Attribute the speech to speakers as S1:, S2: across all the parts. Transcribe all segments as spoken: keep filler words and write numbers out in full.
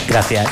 S1: Gracias.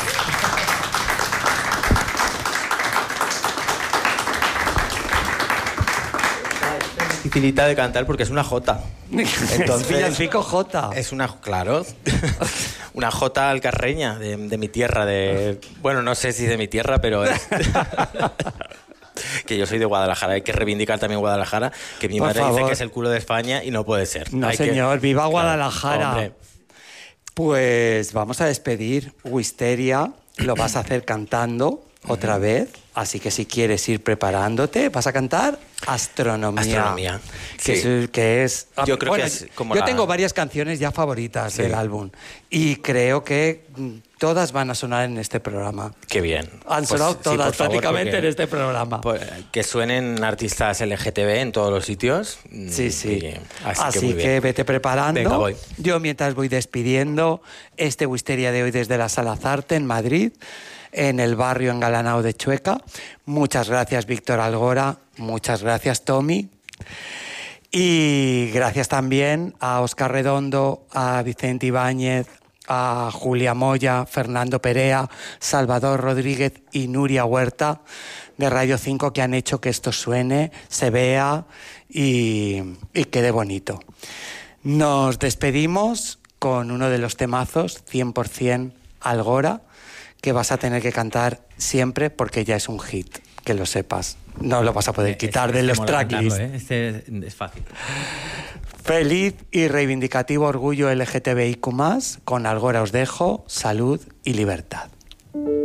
S1: Dificilita de cantar porque es una jota.
S2: Entonces, es villancico jota.
S1: Es una, claro, una jota alcarreña de, de mi tierra. De, bueno, no sé si de mi tierra, pero es... que yo soy de Guadalajara. Hay que reivindicar también Guadalajara, que mi
S2: Por
S1: madre
S2: favor.
S1: dice que es el culo de España y no puede ser.
S2: No,
S1: Hay
S2: señor,
S1: que...
S2: viva
S1: Claro,
S2: Guadalajara.
S1: hombre.
S2: Pues vamos a despedir Wisteria. Lo vas a hacer cantando otra vez. Así que si quieres ir preparándote, vas a cantar Astronomía.
S1: Astronomía.
S2: Que,
S1: Sí.
S2: es, que es...
S1: Yo creo
S2: bueno,
S1: que es como
S2: Yo
S1: la...
S2: tengo varias canciones ya favoritas
S1: Sí.
S2: del álbum. Y creo que mm, todas van a sonar en este programa.
S1: Qué bien.
S2: Han
S1: Pues
S2: sonado
S1: sí,
S2: todas
S1: por favor,
S2: prácticamente
S1: porque-
S2: en este programa.
S1: Pues, que suenen artistas L G T B en todos los sitios.
S2: Sí, sí.
S1: Y- así,
S2: Así,
S1: que, muy
S2: que,
S1: bien.
S2: vete preparando.
S1: Venga, voy.
S2: Yo mientras voy despidiendo este Wisteria de hoy desde la Sala Zarte en Madrid, en el barrio engalanado de Chueca. Muchas gracias, Víctor Algora. Muchas gracias, Tommy. Y gracias también a Óscar Redondo, a Vicente Ibáñez, a Julia Moya, Fernando Perea, Salvador Rodríguez y Nuria Huerta de Radio cinco, que han hecho que esto suene, se vea y, y quede bonito. Nos despedimos con uno de los temazos, cien por ciento Algora, que vas a tener que cantar siempre porque ya es un hit, que lo sepas. No lo vas a poder quitar
S3: Este-
S2: de
S3: este
S2: los
S3: mola
S2: tracklists.
S3: cantarlo, ¿eh? Este es fácil.
S2: Feliz y reivindicativo orgullo L G T B I Q más, con Algora os dejo, salud y libertad.